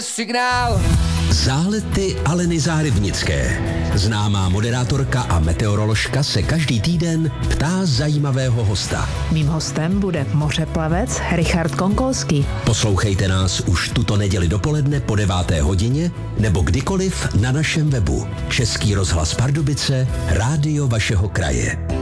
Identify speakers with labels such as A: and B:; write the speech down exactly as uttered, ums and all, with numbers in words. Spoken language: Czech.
A: Signál.
B: Zálety Aleny Zárybnické. Známá moderátorka a meteoroložka se každý týden ptá zajímavého hosta.
C: Mým hostem bude mořeplavec Richard Konkolský.
B: Poslouchejte nás už tuto neděli dopoledne po deváté hodině nebo kdykoliv na našem webu. Český rozhlas Pardubice, rádio vašeho kraje.